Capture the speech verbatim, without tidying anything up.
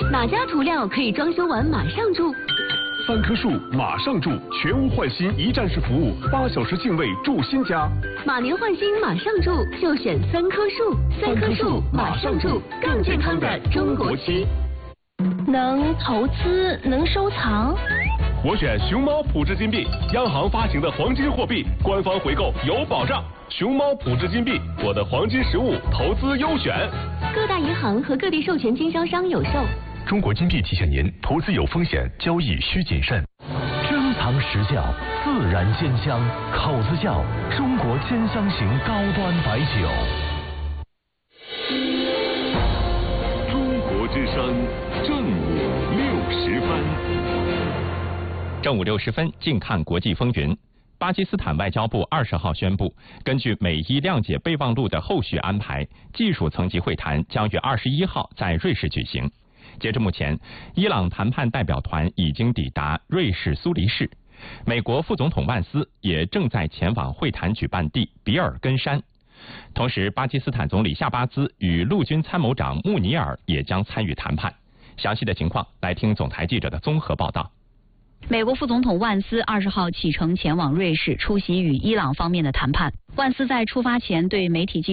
哪家涂料可以装修完马上住？ 三棵树马上住，全屋换新一站式服务，八小时净位住新家。 马年换新马上住，就选三棵树。三棵树马上住，更健康的中国漆。 能投资，能收藏。 我选熊猫普智金币，央行发行的黄金货币，官方回购有保障。熊猫普智金币，我的黄金实物投资优选。 各大银行和各地授权经销商有售。 中国金币提醒您，投资有风险，交易需谨慎。珍藏实窖，自然鲜香，口子窖，中国兼香型高端白酒。 中国之声，正午六十分。 正午六十分，静看国际风云。巴基斯坦外交部二十号宣布，根据美伊谅解备忘录的后续安排，技术层级会谈将于二十一号在瑞士举行。截至目前，伊朗谈判代表团已经抵达瑞士苏黎世，美国副总统万斯也正在前往会谈举办地比尔根山。同时，巴基斯坦总理夏巴兹与陆军参谋长穆尼尔也将参与谈判。详细的情况，来听总台记者的综合报道。 美国副总统万斯二十号启程前往瑞士，出席与伊朗方面的谈判。万斯在出发前对媒体记